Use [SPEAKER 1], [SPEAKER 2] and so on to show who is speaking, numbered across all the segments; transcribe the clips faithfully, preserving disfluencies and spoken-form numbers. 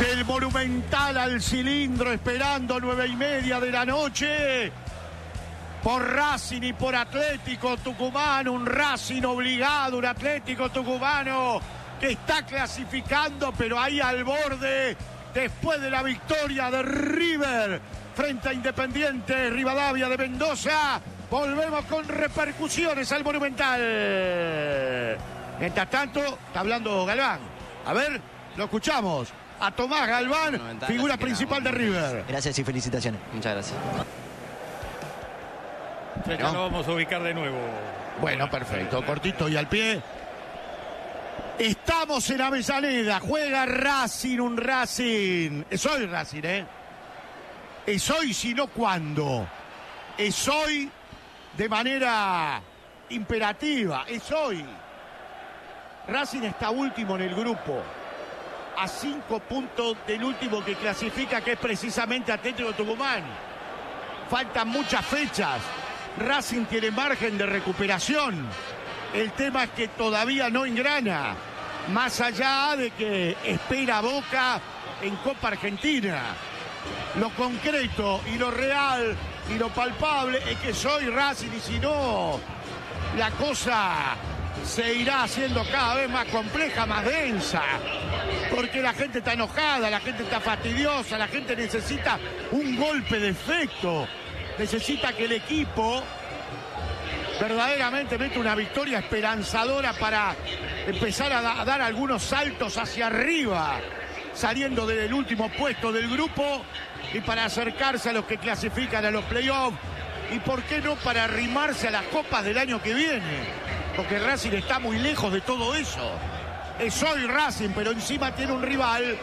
[SPEAKER 1] del Monumental al cilindro, esperando nueve y media de la noche. Por Racing y por Atlético Tucumán, un Racing obligado, un Atlético Tucumano que está clasificando, pero ahí al borde, después de la victoria de River frente a Independiente Rivadavia de Mendoza. Volvemos con repercusiones al Monumental. Mientras tanto, está hablando Galván. A ver, lo escuchamos. A Tomás Galván, Monumental, figura principal de River.
[SPEAKER 2] Gracias y felicitaciones.
[SPEAKER 3] Muchas gracias.
[SPEAKER 4] Ya lo vamos a ubicar de nuevo.
[SPEAKER 1] Bueno, perfecto. Cortito y al pie. Estamos en Avellaneda. Juega Racing, un Racing. Es hoy Racing, ¿eh? Es hoy, si no cuándo. Es hoy de manera imperativa. Es hoy. Racing está último en el grupo. A cinco puntos del último que clasifica, que es precisamente Atlético Tucumán. Faltan muchas fechas. Racing tiene margen de recuperación. El tema es que todavía no engrana. Más allá de que espera Boca en Copa Argentina. Lo concreto y lo real y lo palpable es que soy Racing, y si no, la cosa se irá haciendo cada vez más compleja, más densa, porque la gente está enojada, la gente está fastidiosa, la gente necesita un golpe de efecto, necesita que el equipo verdaderamente meta una victoria esperanzadora para empezar a, da a dar algunos saltos hacia arriba, saliendo del último puesto del grupo y para acercarse a los que clasifican a los playoffs, y por qué no para arrimarse a las copas del año que viene, porque Racing está muy lejos de todo eso. Es hoy Racing, pero encima tiene un rival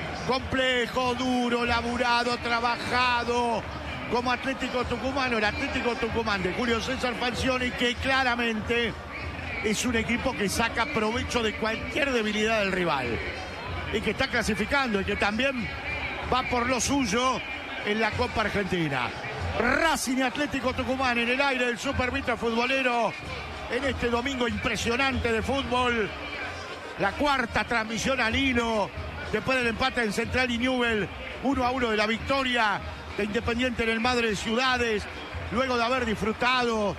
[SPEAKER 1] complejo, duro, laburado, trabajado, como Atlético Tucumano, el Atlético Tucumán de Julio César Falcioni, que claramente es un equipo que saca provecho de cualquier debilidad del rival y que está clasificando y que también va por lo suyo en la Copa Argentina. Racing y Atlético Tucumán en el aire del Super Mito Futbolero en este domingo impresionante de fútbol. La cuarta transmisión al hilo después del empate en Central y Newell, uno a uno de la victoria de Independiente en el Madre de Ciudades, luego de haber disfrutado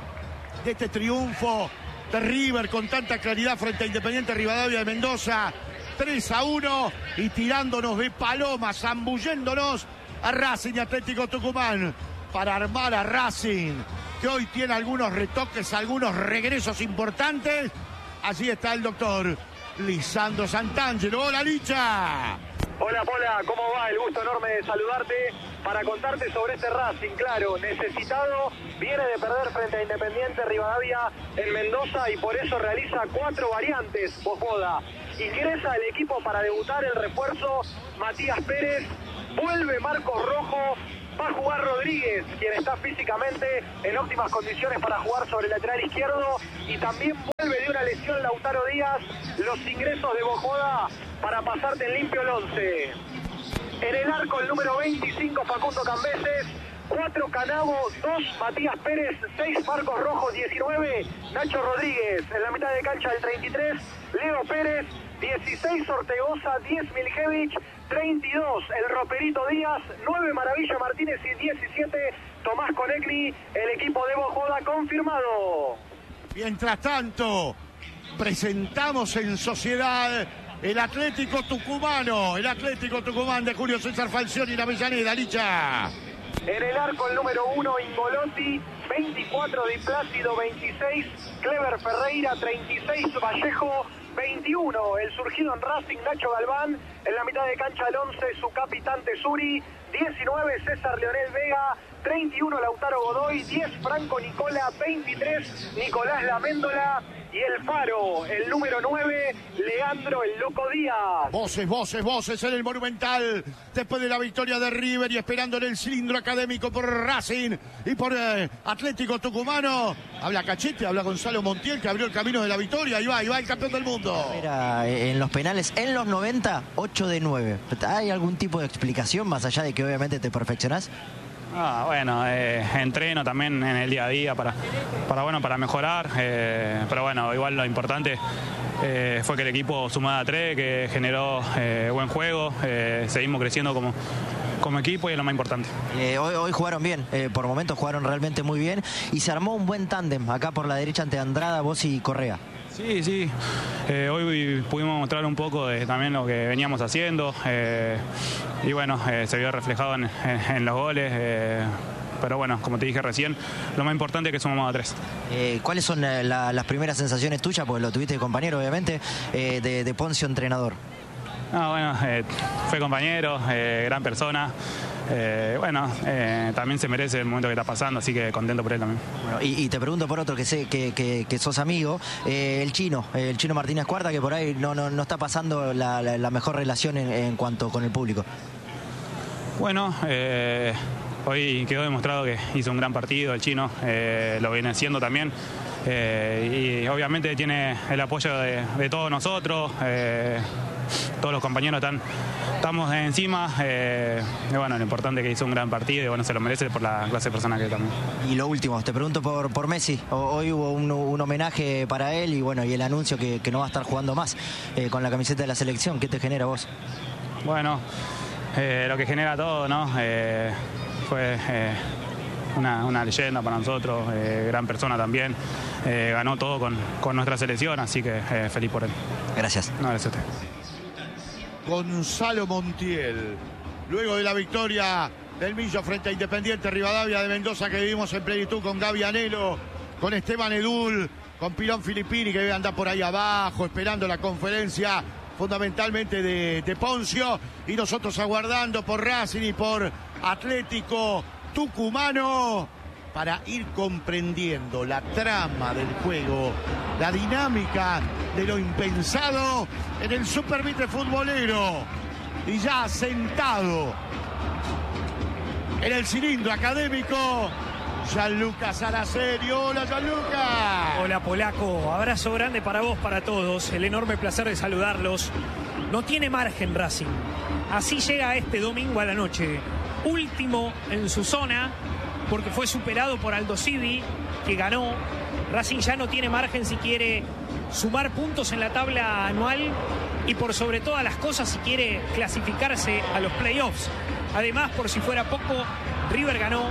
[SPEAKER 1] de este triunfo de River con tanta claridad frente a Independiente Rivadavia de Mendoza, tres a uno, y tirándonos de paloma, zambulléndonos a Racing y Atlético Tucumán para armar a Racing, que hoy tiene algunos retoques, algunos regresos importantes. Allí está el doctor Lisandro Santangelo. Hola, Licha.
[SPEAKER 5] Hola, Pola, ¿cómo va? El gusto enorme de saludarte para contarte sobre este Racing, claro, necesitado, viene de perder frente a Independiente Rivadavia en Mendoza y por eso realiza cuatro variantes, Bojoda. Ingresa el equipo para debutar el refuerzo Matías Pérez, vuelve Marcos Rojo, va a jugar Rodríguez, quien está físicamente en óptimas condiciones para jugar sobre el lateral izquierdo, y también vuelve de una lesión Lautaro Díaz. Los ingresos de Bojoda para pasarte en limpio el once. En el arco el número veinticinco Facundo Cambeses, cuatro Canavo, dos Matías Pérez, seis Marcos Rojo, diecinueve Nacho Rodríguez. En la mitad de cancha el treinta y tres Leo Pérez, dieciséis Ortegoza, diez Miljevich, treinta y dos el Roperito Díaz, nueve Maravilla Martínez y diecisiete Tomás Conegni. El equipo de Bojoda confirmado.
[SPEAKER 1] Mientras tanto, presentamos en sociedad el Atlético Tucumano, el Atlético Tucumán de Julio César Falcioni en Avellaneda, Licha.
[SPEAKER 5] En el arco el número uno Ingolotti, veinticuatro Di Plácido, veintiséis Clever Ferreira, treinta y seis Vallejo, veintiuno el surgido en Racing Nacho Galván. En la mitad de cancha el once su capitán Tesuri, diecinueve César Leonel Vega, treinta y uno Lautaro Godoy, diez Franco Nicola, veintitrés Nicolás Laméndola, y el Faro, el número nueve, Leandro el Loco Díaz.
[SPEAKER 1] Voces, voces, voces en el Monumental, después de la victoria de River y esperando en el cilindro académico por Racing y por eh, Atlético Tucumano. Habla Cachete, habla Gonzalo Montiel, que abrió el camino de la victoria. Ahí va, ahí va el campeón del mundo.
[SPEAKER 2] Era en los penales, en los noventa, ocho de nueve. ¿Hay algún tipo de explicación más allá de que obviamente te perfeccionás?
[SPEAKER 6] Ah, bueno, eh, entreno también en el día a día para, para, bueno, para mejorar, eh, pero bueno, igual lo importante eh, fue que el equipo sumara a tres, que generó eh, buen juego, eh, seguimos creciendo como, como equipo y es lo más importante.
[SPEAKER 2] Eh, hoy, hoy jugaron bien, eh, por momentos jugaron realmente muy bien y se armó un buen tándem acá por la derecha ante Andrada, vos y Correa.
[SPEAKER 6] Sí, sí. Eh, hoy pudimos mostrar un poco de también lo que veníamos haciendo eh, y bueno, eh, se vio reflejado en, en, en los goles. Eh, pero bueno, como te dije recién, lo más importante es que sumamos a tres.
[SPEAKER 2] Eh, ¿Cuáles son la, la, las primeras sensaciones tuyas? Porque lo tuviste de compañero, obviamente, eh, de, de Poncio entrenador.
[SPEAKER 6] No, bueno, eh, fue compañero, eh, gran persona. Eh, bueno, eh, también se merece el momento que está pasando, así que contento por él también.
[SPEAKER 2] Bueno, y, y te pregunto por otro que sé que, que, que sos amigo, eh, el chino, eh, el chino Martínez Cuarta, que por ahí no, no, no está pasando la, la, la mejor relación en, en cuanto con el público.
[SPEAKER 6] Bueno, eh, hoy quedó demostrado que hizo un gran partido el chino, eh, lo viene haciendo también. Eh, y obviamente tiene el apoyo de, de todos nosotros, eh, todos los compañeros están, estamos encima, eh, y bueno, lo importante es que hizo un gran partido y bueno, se lo merece por la clase de persona que es también.
[SPEAKER 2] Y lo último, te pregunto por, por Messi, hoy hubo un, un homenaje para él y bueno, y el anuncio que, que no va a estar jugando más eh, con la camiseta de la selección, ¿qué te genera vos?
[SPEAKER 6] Bueno, eh, lo que genera todo, ¿no? Eh, fue... Eh, Una, una leyenda para nosotros, eh, gran persona también, eh, ganó todo con, con nuestra selección, así que eh, feliz por él.
[SPEAKER 2] Gracias.
[SPEAKER 6] No, gracias a usted.
[SPEAKER 1] Gonzalo Montiel, luego de la victoria del Millo frente a Independiente Rivadavia de Mendoza que vivimos en plenitud con Gaby Anelo, con Esteban Edul, con Pilón Filippini que debe andar por ahí abajo esperando la conferencia fundamentalmente de, de Poncio y nosotros aguardando por Racing y por Atlético Tucumano para ir comprendiendo la trama del juego, la dinámica de lo impensado en el Super Mitre futbolero y ya sentado en el cilindro académico Gianluca Saraceni. Hola Gianluca.
[SPEAKER 3] Hola Polaco, abrazo grande para vos, para todos, el enorme placer de saludarlos. No tiene margen Racing, así llega este domingo a la noche. Último en su zona, porque fue superado por Aldo Civi, que ganó. Racing ya no tiene margen si quiere sumar puntos en la tabla anual y por sobre todas las cosas si quiere clasificarse a los playoffs. Además, por si fuera poco, River ganó.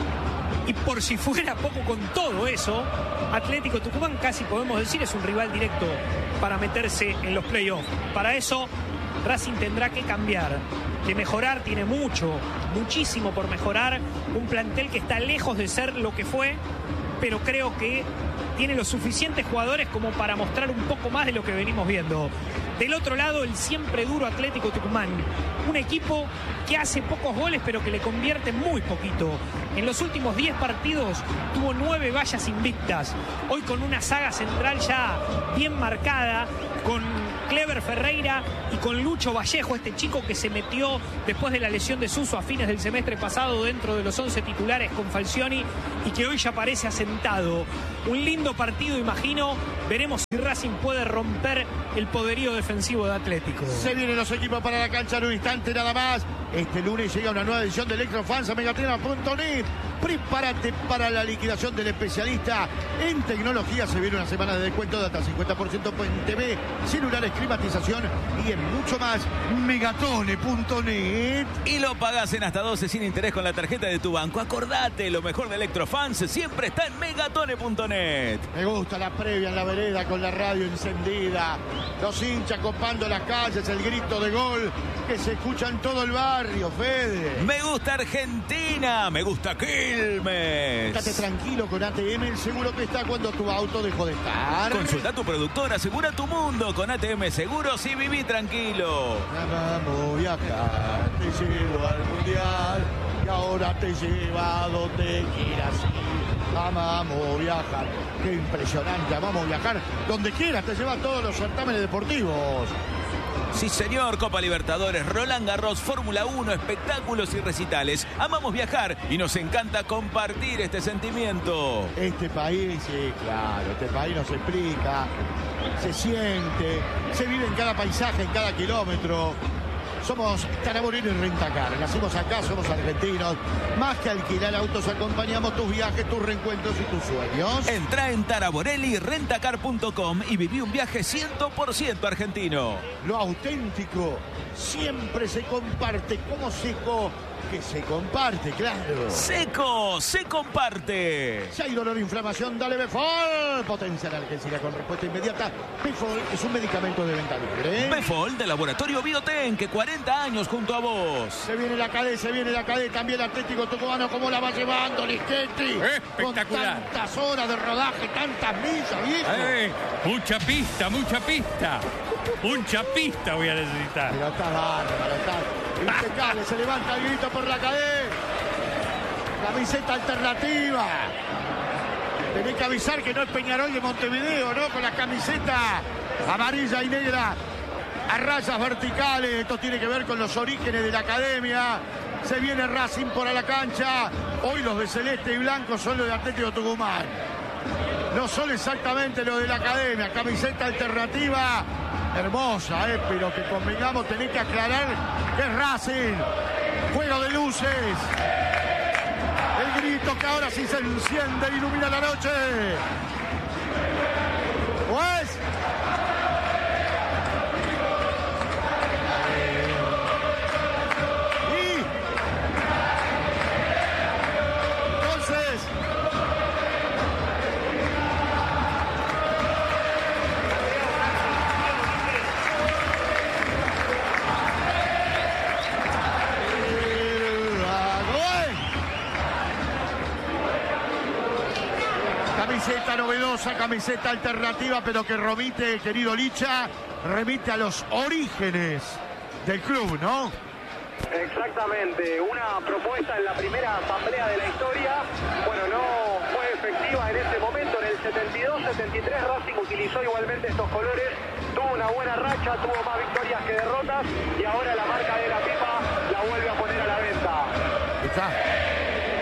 [SPEAKER 3] Y por si fuera poco con todo eso, Atlético Tucumán casi podemos decir es un rival directo para meterse en los playoffs. Para eso, Racing tendrá que cambiar, que mejorar, tiene mucho, muchísimo por mejorar. Un plantel que está lejos de ser lo que fue, pero creo que tiene los suficientes jugadores como para mostrar un poco más de lo que venimos viendo. Del otro lado, el siempre duro Atlético Tucumán. Un equipo que hace pocos goles, pero que le convierte muy poquito. En los últimos diez partidos tuvo nueve vallas invictas. Hoy con una saga central ya bien marcada, con Clever Ferreira y con Lucho Vallejo, este chico que se metió después de la lesión de Suso a fines del semestre pasado dentro de los once titulares con Falcioni y que hoy ya parece asentado. Un lindo partido, imagino. Veremos si Racing puede romper el poderío defensivo de Atlético.
[SPEAKER 1] Se vienen los equipos para la cancha en un instante nada más. Este lunes llega una nueva edición de Electrofans a megatrena punto net. Prepárate para la liquidación del especialista en tecnología. Se viene una semana de descuento de hasta cincuenta por ciento en T V, celulares, climatización y en mucho más. megatone punto net.
[SPEAKER 7] Y lo pagás en hasta doce sin interés con la tarjeta de tu banco. Acordate, lo mejor de Electrofans siempre está en megatone punto net.
[SPEAKER 1] Me gusta la previa en la vereda con la radio encendida. Los hinchas copando las calles, el grito de gol que se escucha en todo el barrio, Fede.
[SPEAKER 7] Me gusta Argentina, me gusta Quilmes.
[SPEAKER 1] Estate tranquilo con A T M, el seguro que está cuando tu auto dejó de estar.
[SPEAKER 7] Consulta a tu productor, asegura tu mundo con A T M Seguros y viví tranquilo.
[SPEAKER 1] Vamos a viajar, te llevo al mundial y ahora te lleva a donde quieras ir. Amamos viajar, qué impresionante, amamos viajar donde quieras, te lleva a todos los certámenes deportivos.
[SPEAKER 7] Sí, señor, Copa Libertadores, Roland Garros, Fórmula uno, espectáculos y recitales. Amamos viajar y nos encanta compartir este sentimiento.
[SPEAKER 1] Este país, sí, claro, este país nos explica, se siente, se vive en cada paisaje, en cada kilómetro. Somos Taraborelli Rentacar. Nacimos acá, somos argentinos. Más que alquilar autos, acompañamos tus viajes, tus reencuentros y tus sueños.
[SPEAKER 7] Entra en taraborelli rentacar punto com y viví un viaje cien por ciento argentino.
[SPEAKER 1] Lo auténtico siempre se comparte. Como Seco, que se comparte, claro.
[SPEAKER 7] Seco, se comparte.
[SPEAKER 1] Si hay dolor o inflamación, dale Befol. Potencia analgésica con respuesta inmediata. Befol es un medicamento de venta libre.
[SPEAKER 7] Befol de Laboratorio Bioten, que cuarenta años junto a vos.
[SPEAKER 1] Se viene la cadena, se viene la cadena. También Atlético Tucumano, como la va llevando Lischetti.
[SPEAKER 4] Espectacular.
[SPEAKER 1] Con tantas horas de rodaje, tantas millas, viejo.
[SPEAKER 4] Eh, mucha pista, mucha pista. Mucha pista voy a necesitar.
[SPEAKER 1] Pero está bárbaro, está impecable. Se levanta el grito por la cadena. Camiseta alternativa. Tenés que avisar que no es Peñarol de Montevideo, ¿no? Con la camiseta amarilla y negra a rayas verticales. Esto tiene que ver con los orígenes de la academia. Se viene Racing por a la cancha. Hoy los de celeste y blanco son los de Atlético Tucumán. No son exactamente los de la academia. Camiseta alternativa. Hermosa, eh, pero que convengamos, tenés que aclarar que es Racing. Juego de luces. El grito que ahora sí se enciende e ilumina la noche. Pues. Y. Entonces. Camiseta novedosa, camiseta alternativa, pero que remite, querido Licha, remite a los orígenes del club, ¿no?
[SPEAKER 5] Exactamente, una propuesta en la primera asamblea de la historia. Bueno, no fue efectiva en ese momento. En el setenta y dos setenta y tres Racing utilizó igualmente estos colores. Tuvo una buena racha, tuvo más victorias que derrotas y ahora la marca de la pipa la vuelve a poner a la venta.
[SPEAKER 1] Está.